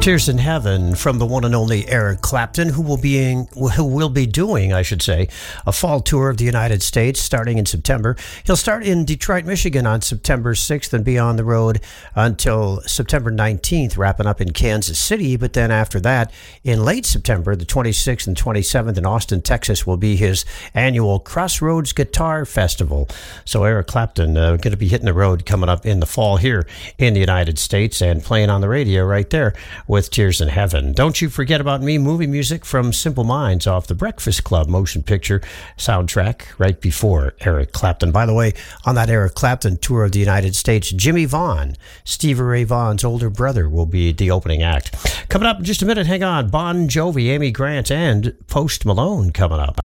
Tears in Heaven from the one and only Eric Clapton, who will be doing, I should say, a fall tour of the United States starting in September. He'll start in Detroit, Michigan on September 6th and be on the road until September 19th, wrapping up in Kansas City. But then after that, in late September, the 26th and 27th in Austin, Texas, will be his annual Crossroads Guitar Festival. So Eric Clapton going to be hitting the road coming up in the fall here in the United States and playing on the radio right there with Tears in Heaven. Don't you forget about me, movie music from Simple Minds off the Breakfast Club motion picture soundtrack right before Eric Clapton. By the way, on that Eric Clapton tour of the United States, Jimmy Vaughn, Stevie Ray Vaughan's older brother, will be the opening act. Coming up in just a minute, hang on, Bon Jovi, Amy Grant, and Post Malone coming up.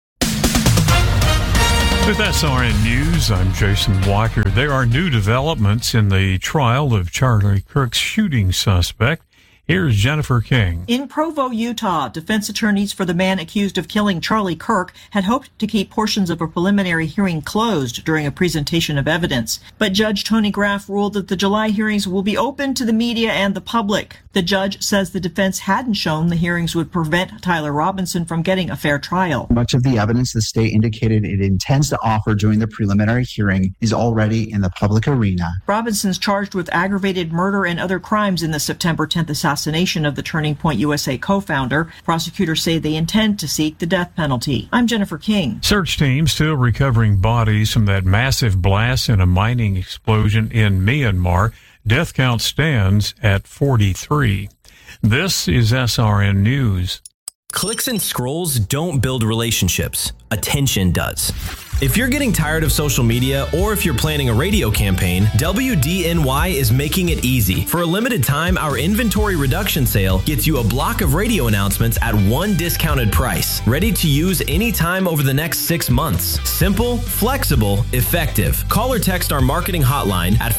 With SRN News, I'm Jason Walker. There are new developments in the trial of Charlie Kirk's shooting suspect. Here's Jennifer King. In Provo, Utah, defense attorneys for the man accused of killing Charlie Kirk had hoped to keep portions of a preliminary hearing closed during a presentation of evidence. But Judge Tony Graff ruled that the July hearings will be open to the media and the public. The judge says the defense hadn't shown the hearings would prevent Tyler Robinson from getting a fair trial. Much of the evidence the state indicated it intends to offer during the preliminary hearing is already in the public arena. Robinson's charged with aggravated murder and other crimes in the September 10th assassination of the Turning Point USA co-founder. Prosecutors say they intend to seek the death penalty. I'm Jennifer King. Search teams still recovering bodies from that massive blast and a mining explosion in Myanmar. Death count stands at 43. This is SRN News. Clicks and scrolls don't build relationships. Attention does. If you're getting tired of social media or if you're planning a radio campaign, WDNY is making it easy. For a limited time, our inventory reduction sale gets you a block of radio announcements at one discounted price. Ready to use anytime over the next 6 months. Simple, flexible, effective. Call or text our marketing hotline at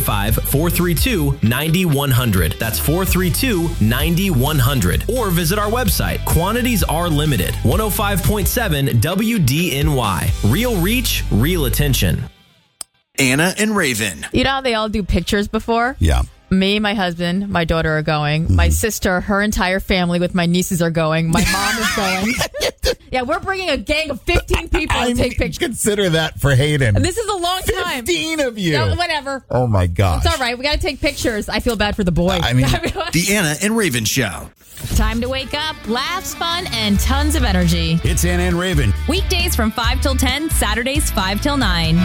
585-432-9100. That's 432-9100. Or visit our website. Quantities are limited. 105.7 WDNY. Real reach, real attention. Anna and Raven. You know how they all do pictures before? Yeah. Me, my husband, my daughter are going. Mm-hmm. My sister, her entire family with my nieces are going. My mom is going. Yeah, we're bringing a gang of 15 people to take pictures. Consider that for Hayden. And this is a long time. 15 of you. No, whatever. Oh, my gosh. It's all right. We got to take pictures. I feel bad for the boy. The Anna and Raven Show. Time to wake up, laughs, fun, and tons of energy. It's Anna and Raven. Weekdays from 5 till 10, Saturdays 5 till 9.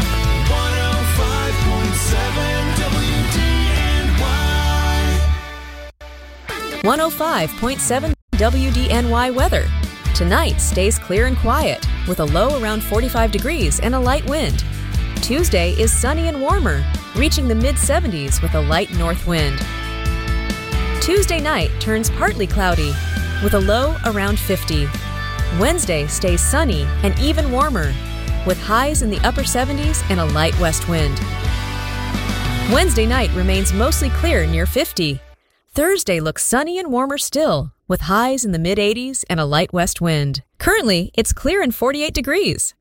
105.7 WDNY weather. Tonight stays clear and quiet with a low around 45 degrees and a light wind. Tuesday is sunny and warmer, reaching the mid-70s with a light north wind. Tuesday night turns partly cloudy with a low around 50. Wednesday stays sunny and even warmer with highs in the upper 70s and a light west wind. Wednesday night remains mostly clear near 50. Thursday looks sunny and warmer still with highs in the mid-80s and a light west wind. Currently, it's clear and 48 degrees.